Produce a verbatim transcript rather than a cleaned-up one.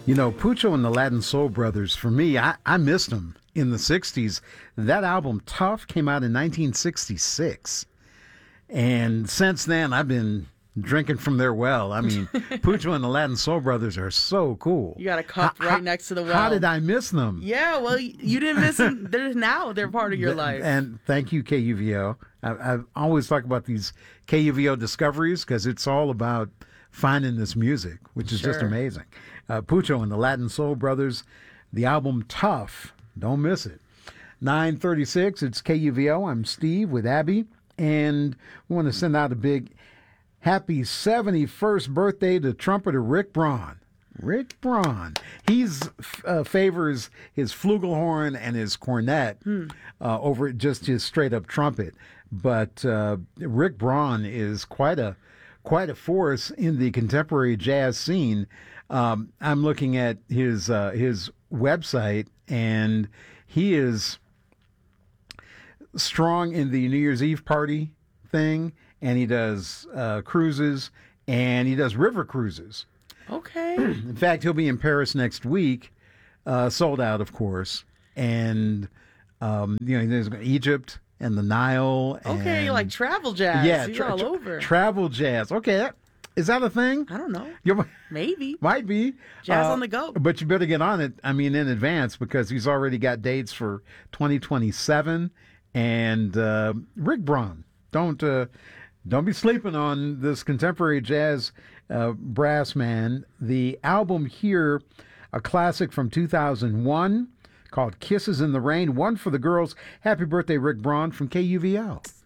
You know, Pucho and the Latin Soul Brothers, for me, I, I missed them in the sixties. That album, Tough, came out in nineteen sixty-six. And since then, I've been drinking from their well. I mean, Pucho and the Latin Soul Brothers are so cool. You got a cup how, right next to the well. How did I miss them? Yeah, well, you didn't miss them. They're now they're part of your life. And thank you, K U V O. I, I always talk about these K U V O discoveries because it's all about finding this music, which is Sure. just amazing. Uh, Pucho and the Latin Soul Brothers, the album Tough. Don't miss it. nine thirty-six, it's K U V O. I'm Steve with Abby, and we want to send out a big happy seventy-first birthday to trumpeter Rick Braun. Rick Braun. He's uh, favors his flugelhorn and his cornet hmm. uh, over just his straight-up trumpet. But uh, Rick Braun is quite a quite a force in the contemporary jazz scene. Um, I'm looking at his uh, his website, and he is strong in the New Year's Eve party thing, and he does uh, cruises, and he does river cruises. Okay. In fact, he'll be in Paris next week, uh, sold out, of course, and um, you know, there's Egypt and the Nile. And, okay, like travel jazz. Yeah, He's tra- all tra- over. Travel jazz. Okay, that, is that a thing? I don't know. You're, Maybe. Might be. Jazz uh, on the go. But you better get on it, I mean, in advance, because he's already got dates for twenty twenty-seven. And uh, Rick Braun, don't uh, don't be sleeping on this contemporary jazz uh, brass man. The album here, a classic from two thousand one called Kisses in the Rain. One for the girls. Happy birthday, Rick Braun from K U V L.